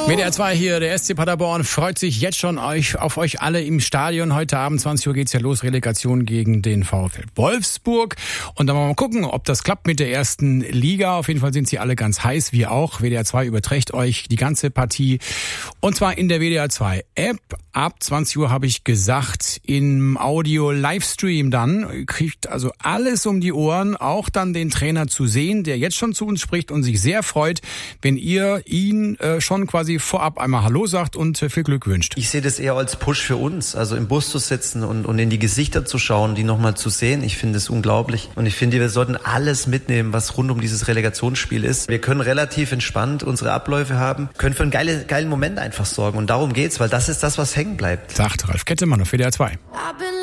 WDR 2 hier, der SC Paderborn freut sich jetzt schon auf euch alle im Stadion. Heute Abend 20 Uhr geht's ja los, Relegation gegen den VfL Wolfsburg. Und dann wollen wir mal gucken, ob das klappt mit der ersten Liga. Auf jeden Fall sind sie alle ganz heiß, wir auch. WDR 2 überträgt euch die ganze Partie. Und zwar in der WDR 2 App. Ab 20 Uhr habe ich gesagt, im Audio-Livestream dann. Kriegt also alles um die Ohren, auch dann den Trainer zu sehen, der jetzt schon zu uns spricht und sich sehr freut, wenn ihr ihn schon quasi vorab einmal Hallo sagt und viel Glück wünscht. Ich sehe das eher als Push für uns, also im Bus zu sitzen und in die Gesichter zu schauen, die nochmal zu sehen. Ich finde es unglaublich. Und ich finde, wir sollten alles mitnehmen, was rund um dieses Relegationsspiel ist. Wir können relativ entspannt unsere Abläufe haben, können für einen geilen Moment einfach sorgen. Und darum geht's, weil das ist das, was hängen bleibt. Sagt Ralf Kettemann auf WDR 2.